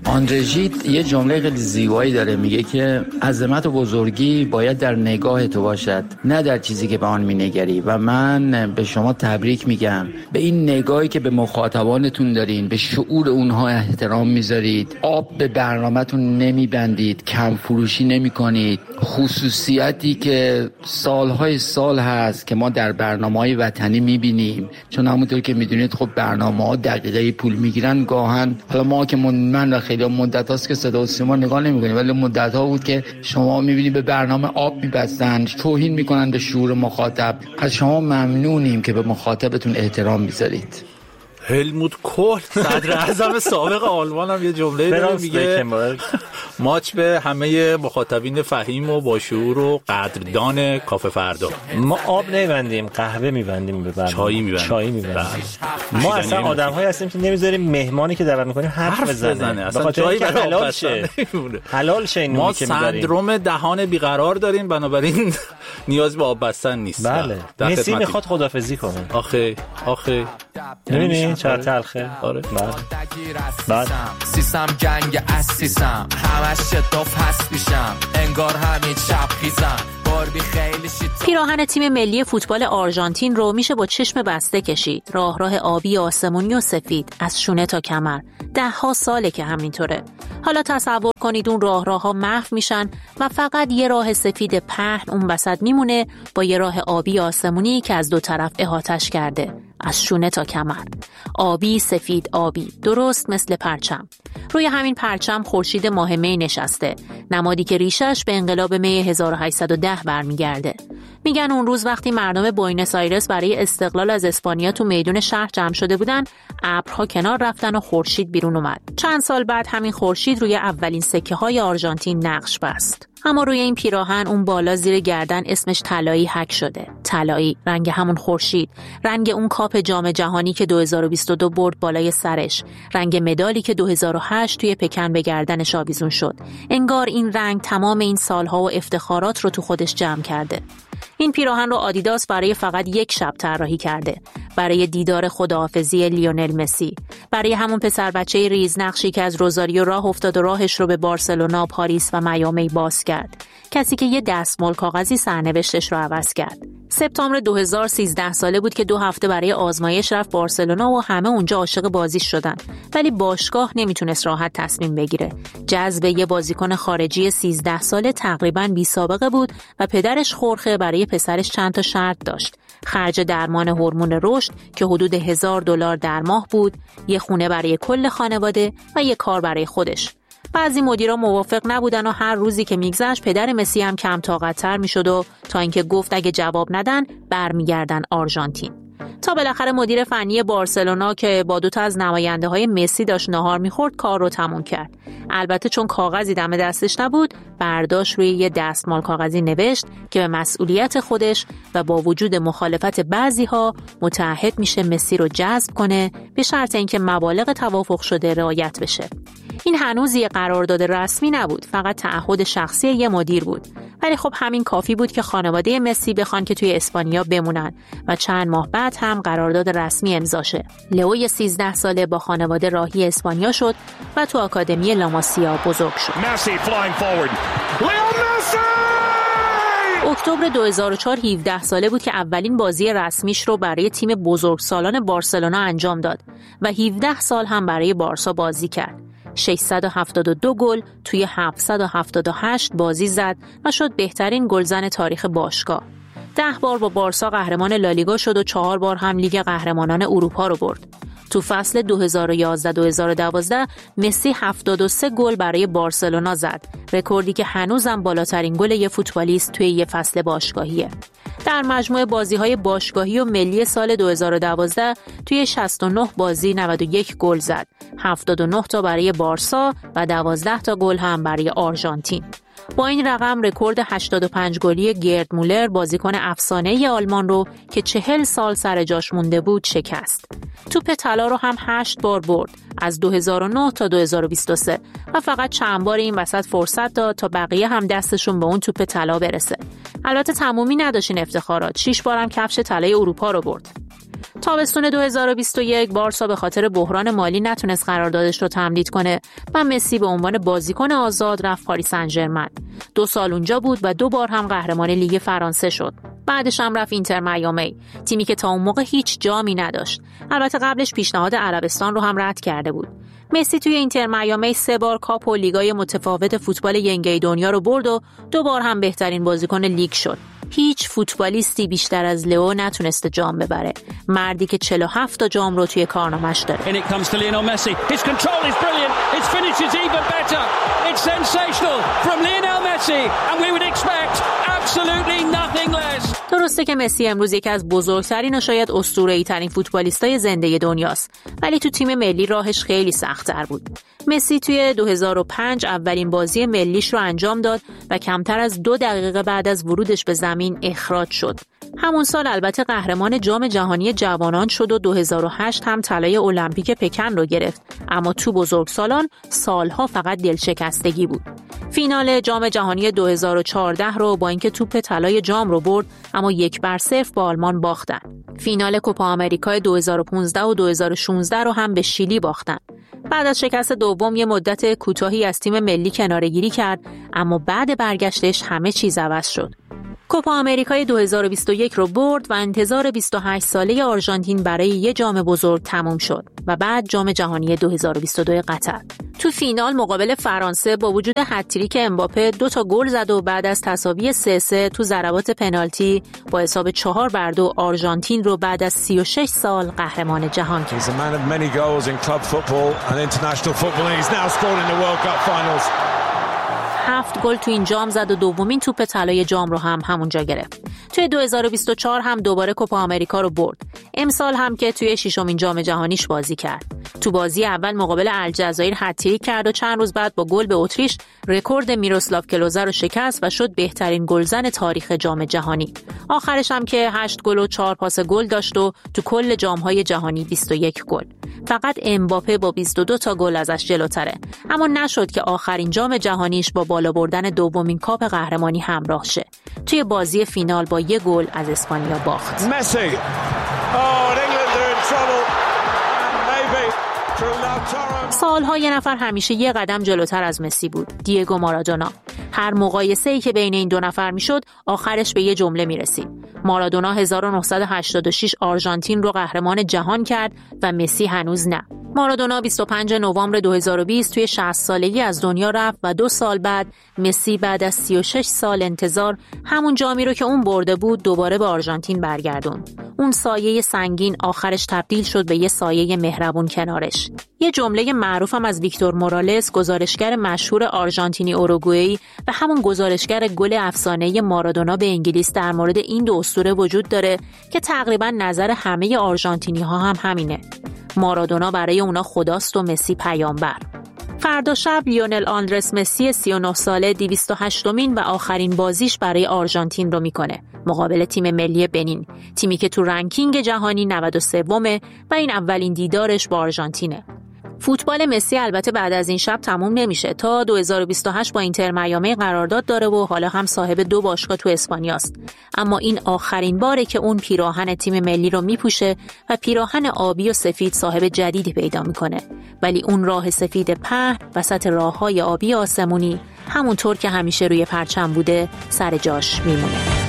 آندره ژید یه جمله خیلی زیبایی داره، میگه که عظمت و بزرگی باید در نگاه تو باشد، نه در چیزی که به آن مینگری. و من به شما تبریک میگم به این نگاهی که به مخاطبانتون دارین، به شعور اونها احترام میذارید، آب به برنامه‌تون نمیبندید، کم فروشی نمیکنید. خصوصیتی که سالهای سال هست که ما در برنامه‌های وطنی میبینیم، چون همونطور که میدونید خب برنامه‌ها دقیقه پول میگیرن گاهن. حالا ما که من و خیلی مدت هاست که صدا و سیما نگاه نمیکنیم، ولی مدت ها بود که شما میبینید به برنامه آب میبستن، توهین میکنن به شعور مخاطب. از شما ممنونیم که به مخاطبتون احترام میذارید. هلموت کول صدر اعظم سابق آلمان هم یه جمله داره، میگه ماچ به همه مخاطبین فهیم و با شعور و قدردان کافه فردا. ما آب نمیبندیم، قهوه میبندیم، به چای میبندیم. ما اصلا آدم‌هایی هستیم که نمیذاریم مهمانی که دعوت می‌کنیم حرف بزنه. اصلا جایی برای حلال شه. حلال شه. ما سندروم دهان بیقرار داریم، بنابراین نیاز به آب بستن نیست. بله. مسی میخواد خدافظی کنه. آخه ببینید چقدر تلخه. آره. بعد سیسم جنگ اسیسم، همش شتاف هست میشم، انگار همین شب خیزم. پیراهن تیم ملی فوتبال آرژانتین رو میشه با چشم بسته کشید. راه آبی آسمونی و سفید از شونه تا کمر. 10 ساله که همینطوره. حالا تصور کنید اون راهها محو میشن و فقط یه راه سفید پهن اون وسط میمونه با یه راه آبی آسمونی که از 2 طرف احاطش کرده. از شونه تا کمر. آبی سفید آبی، درست مثل پرچم. روی همین پرچم خورشید ماه می نشسته، نمادی که ریشش به انقلاب می 1810 برمیگرده. میگن اون روز وقتی مردم بوئنوس آیرس برای استقلال از اسپانیا تو میدون شهر جمع شده بودن، ابرها کنار رفتن و خورشید بیرون اومد. چند سال بعد همین خورشید روی اولین سکه های آرژانتین نقش بست. اما روی این پیراهن اون بالا زیر گردن اسمش طلایی حک شده. طلایی، رنگ همون خورشید، رنگ اون کاپ جام جهانی که 2022 برد بالای سرش، رنگ مدالی که 2008 توی پکن به گردنش آویزون شد. انگار این رنگ تمام این سالها و افتخارات رو تو خودش جمع کرده. این پیراهن رو آدیداس برای فقط یک شب طراحی کرده، برای دیدار خداحافظی لیونل مسی، برای همون پسر بچه ریزنقشی که از روزاریو راه افتاد و راهش رو به بارسلونا، پاریس و میامی باز کرد، کسی که یه دستمال کاغذی سرنوشتش رو عوض کرد. سپتامبر 2013 ساله بود که 2 هفته برای آزمایش رفت بارسلونا و همه اونجا عاشق بازیش شدن، ولی باشگاه نمیتونست راحت تصمیم بگیره. جذب یه بازیکن خارجی 13 ساله تقریباً بی سابقه بود و پدرش خورخه برای پسرش چند تا شرط داشت. خرج درمان هورمون رشد که حدود $1000 در ماه بود، یه خونه برای کل خانواده و یه کار برای خودش. بعضی مدیرا موافق نبودن و هر روزی که میگذشت پدر مسی هم کم طاقت‌تر میشد و تا اینکه گفت اگه جواب ندن برمیگردن آرژانتین. تا بالاخره مدیر فنی بارسلونا که با 2 تا از نماینده‌های مسی داشت ناهار می‌خورد کار رو تموم کرد. البته چون کاغذی دم دستش نبود، برداشت روی یه دستمال کاغذی نوشت که به مسئولیت خودش و با وجود مخالفت بعضی‌ها متعهد میشه مسی رو جذب کنه به شرط اینکه مبالغ توافق شده رعایت بشه. این هنوز یه قرارداد رسمی نبود، فقط تعهد شخصی یه مدیر بود. ولی خب همین کافی بود که خانواده مسی بخوان که توی اسپانیا بمونن و چند ماه بعد هم قرارداد رسمی امضا شه. لئو 13 ساله با خانواده راهی اسپانیا شد و تو آکادمی لاماسیا بزرگ شد. اکتبر 2004 17 ساله بود که اولین بازی رسمیش رو برای تیم بزرگسالان بارسلونا انجام داد و 17 سال هم برای بارسا بازی کرد. 672 گل توی 778 بازی زد و شد بهترین گلزن تاریخ باشگاه. 10 بار با بارسا قهرمان لالیگا شد و 4 بار هم لیگ قهرمانان اروپا رو برد. تو فصل 2011-2012 مسی 73 گل برای بارسلونا زد، رکوردی که هنوزم بالاترین گل یه فوتبالیست توی یه فصل باشگاهیه. در مجموع بازی‌های باشگاهی و ملی سال 2012 توی 69 بازی 91 گل زد، 79 تا برای بارسا و 12 تا گل هم برای آرژانتین. با این رقم رکورد 85 گلی گرد مولر بازیکن افسانه‌ای آلمان رو که 40 سال سر جاش مونده بود شکست. توپ طلا رو هم 8 بار برد از 2009 تا 2023 و فقط چند بار این وسط فرصت داد تا بقیه هم دستشون به اون توپ طلا برسه. البته تمومی نداشت این افتخارات، 6 بار هم کفش طلای اروپا رو برد. تابستون 2021 بارسا به خاطر بحران مالی نتونست قراردادش رو تمدید کنه و مسی به عنوان بازیکن آزاد رفت پاریس سن ژرمن. 2 سال اونجا بود و 2 بار هم قهرمان لیگ فرانسه شد. بعدش هم رفت اینتر میامی، تیمی که تا اون موقع هیچ جامی نداشت. البته قبلش پیشنهاد عربستان رو هم رد کرده بود. مسی توی اینتر میامی 3 بار کاپ و لیگای متفاوت فوتبال ینگی دنیا رو برد و 2 بار هم بهترین بازیکن لیگ شد. هیچ فوتبالیستی بیشتر از لئو نتونسته جام ببره. مردی که 47 تا جام رو توی کارنامه‌اش داره. درسته که مسی امروز یکی از بزرگترین و شاید اسطوره‌ای ترین فوتبالیستای زنده دنیاست، ولی تو تیم ملی راهش خیلی سخت‌تر بود. مسی توی 2005 اولین بازی ملیش رو انجام داد و کمتر از 2 دقیقه بعد از ورودش به زمین اخراج شد. همون سال البته قهرمان جام جهانی جوانان شد و 2008 هم طلای المپیک پکن رو گرفت، اما تو بزرگسالان سالها فقط دلشکستگی بود. فینال جام جهانی 2014 رو با اینکه توپ طلای جام رو برد، اما 1-0 با آلمان باختن. فینال کوپا آمریکا 2015 و 2016 رو هم به شیلی باختن. بعد از شکست دوم یه مدت کوتاهی از تیم ملی کناره‌گیری کرد، اما بعد برگشتش همه چیز عوض شد. کوپا آمریکای 2021 رو برد و انتظار 28 ساله آرژانتین برای یه جام بزرگ تموم شد و بعد جام جهانی 2022 قطر. تو فینال مقابل فرانسه با وجود هتریک امباپه 2 تا گل زد و بعد از تساوی 3-3 تو ضربات پنالتی با حساب 4-2 آرژانتین رو بعد از 36 سال قهرمان جهان کرد. 7 گل تو این جام زد و دومین توپ طلای جام رو هم همونجا گرفت. توی 2024 هم دوباره کوپا آمریکا رو برد. امسال هم که توی 6مین جام جهانیش بازی کرد. تو بازی اول مقابل الجزایر هتریک کرد و چند روز بعد با گل به اتریش رکورد میروسلاو کلوزه رو شکست و شد بهترین گلزن تاریخ جام جهانی. آخرش هم که 8 گل و 4 پاس گل داشت و تو کل جام‌های جهانی 21 گل. فقط امباپه با 22 تا گل ازش جلوتره. اما نشد که آخرین جام جهانیش با بالا بردن دومین کاپ قهرمانی همراه شه. توی بازی فینال با 1 گل از اسپانیا باخت. مسی. سالها یه نفر همیشه یه قدم جلوتر از مسی بود، دیگو مارادونا. هر مقایسه‌ای که بین این 2 نفر میشد آخرش به یه جمله میرسید. مارادونا 1986 آرژانتین رو قهرمان جهان کرد و مسی هنوز نه. مارادونا 25 نوامبر 2020 توی 60 سالگی از دنیا رفت و 2 سال بعد مسی بعد از 36 سال انتظار همون جامی رو که اون برده بود دوباره به آرژانتین برگردوند. اون سایه سنگین آخرش تبدیل شد به یه سایه مهربون کنارش. یه جمله معروفم از ویکتور مورالس، گزارشگر مشهور آرژانتینی اوروگوئی و همون گزارشگر گل افسانه‌ای مارادونا به انگلیس در مورد این 2 اسطوره وجود داره که تقریبا نظر همه آرژانتینی‌ها هم همینه. مارادونا برای اونا خداست و مسی پیامبر. فردا شب لیونل آندرس مسی 39 ساله 208مین و آخرین بازیش برای آرژانتین رو میکنه مقابل تیم ملی بنین، تیمی که تو رنکینگ جهانی 93مه و این اولین دیدارش با آرژانتینه. فوتبال مسی البته بعد از این شب تموم نمیشه. تا 2028 با اینتر میامی قرارداد داره و حالا هم صاحب 2 باشگاه تو اسپانیاست. اما این آخرین باره که اون پیراهن تیم ملی رو میپوشه و پیراهن آبی و سفید صاحب جدیدی پیدا میکنه. ولی اون راه سفید پهن وسط راههای آبی آسمونی همونطور که همیشه روی پرچم بوده سر جاش میمونه.